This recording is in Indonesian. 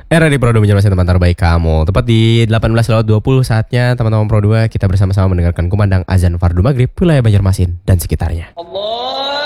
Era di Pro 2 Banjarmasin, teman terbaik kamu. Tepat di 18.20 saatnya teman-teman Pro 2 kita bersama-sama mendengarkan kumandang azan fardu maghrib wilayah Banjarmasin dan sekitarnya. Allah